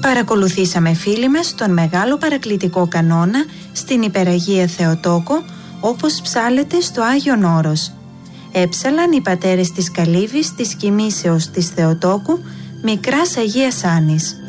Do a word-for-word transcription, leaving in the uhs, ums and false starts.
Παρακολουθήσαμε, φίλοι μας, τον μεγάλο παρακλητικό κανόνα στην Υπεραγία Θεοτόκο, όπως ψάλλεται στο Άγιον Όρος. Έψαλαν οι πατέρες της Καλύβης της Κοιμήσεως της Θεοτόκου, μικράς Αγίας Άνης.